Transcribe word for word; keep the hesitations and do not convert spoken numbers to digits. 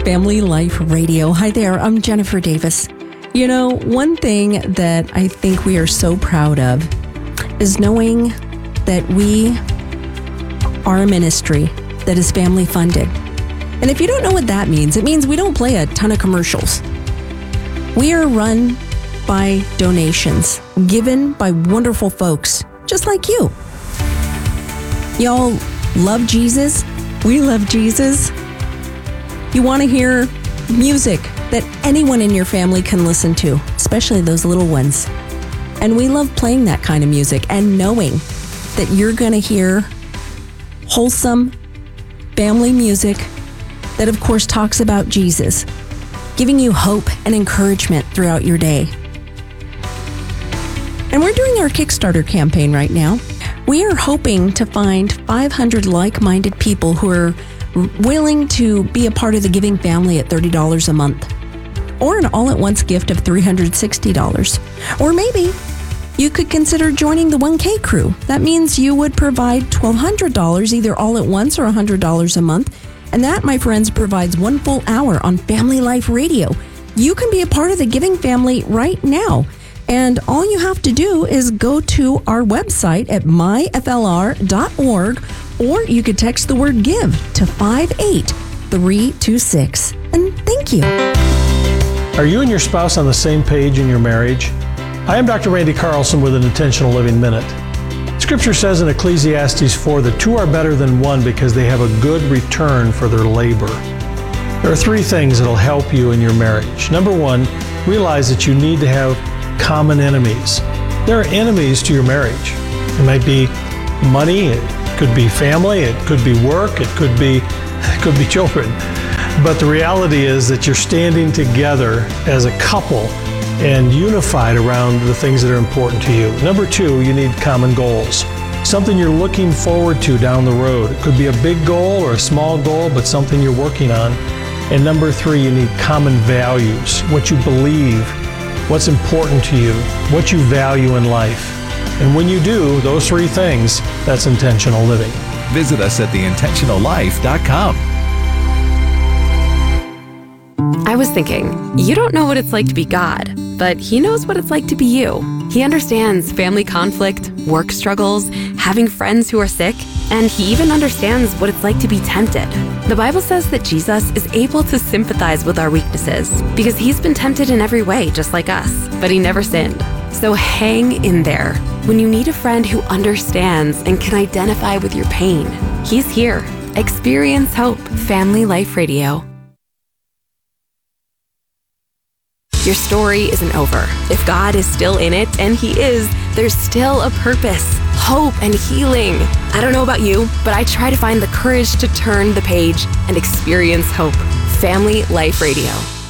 Family Life Radio. Hi there, I'm Jennifer Davis. You know, one thing that I think we are so proud of is knowing that we are a ministry that is family funded. And if you don't know what that means, it means we don't play a ton of commercials. We are run by donations given by wonderful folks just like you. Y'all love Jesus. We love Jesus. You want to hear music that anyone in your family can listen to, especially those little ones. And we love playing that kind of music and knowing that you're going to hear wholesome family music that, of course, talks about Jesus, giving you hope and encouragement throughout your day. And we're doing our Kickstarter campaign right now. We are hoping to find five hundred like-minded people who are willing to be a part of the giving family at thirty dollars a month, or an all-at-once gift of three hundred sixty dollars. Or maybe you could consider joining the one K crew. That means you would provide twelve hundred dollars either all at once or one hundred dollars a month. And that, my friends, provides one full hour on Family Life Radio. You can be a part of the giving family right now. And all you have to do is go to our website at my f l r dot org, or you could text the word GIVE to five eight three two six. And thank you. Are you and your spouse on the same page in your marriage? I am Doctor Randy Carlson with an Intentional Living Minute. Scripture says in Ecclesiastes four that two are better than one because they have a good return for their labor. There are three things that will help you in your marriage. Number one, realize that you need to have common enemies. There are enemies to your marriage. It might be money, it could be family, it could be work, it could be, it could be children. But the reality is that you're standing together as a couple and unified around the things that are important to you. Number two, you need common goals. Something you're looking forward to down the road. It could be a big goal or a small goal, but something you're working on. And number three, you need common values. What you believe, what's important to you, what you value in life. And when you do those three things, that's intentional living. Visit us at the intentional life dot com. I was thinking, you don't know what it's like to be God, but He knows what it's like to be you. He understands family conflict, work struggles, having friends who are sick, and He even understands what it's like to be tempted. The Bible says that Jesus is able to sympathize with our weaknesses because He's been tempted in every way, just like us, but He never sinned. So hang in there. When you need a friend who understands and can identify with your pain, He's here. Experience hope. Family Life Radio. Your story isn't over. If God is still in it, and He is, there's still a purpose, hope, and healing. I don't know about you, but I try to find the courage to turn the page and experience hope. Family Life Radio.